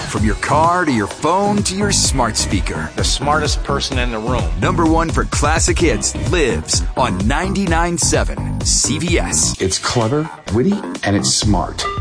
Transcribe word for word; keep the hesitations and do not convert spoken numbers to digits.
From your car to your phone to your smart speaker. The smartest person in the room. Number one for classic hits lives on ninety-nine point seven C B S. It's clever, witty, and it's smart.